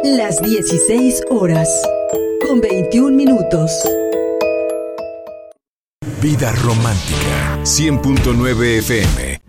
Las 16 horas, con 21 minutos. Vida Romántica, 100.9 FM.